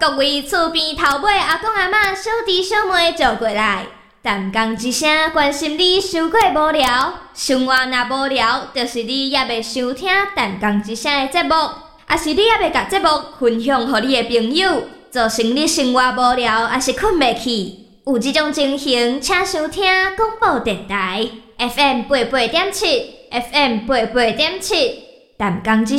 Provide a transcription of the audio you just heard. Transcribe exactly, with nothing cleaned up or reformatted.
各位厝边头尾阿公阿嬷、小弟小妹坐过来，淡讲一声，关心你伤过无聊。生活若无聊，就是你也未收听淡讲一声的节目，也是你也未甲节目分享予你的朋友，造成你生活无聊，也是困袂去。有这种情形，请收听广播电台 F M 八八点七 ，F M 八八点七，淡讲一声。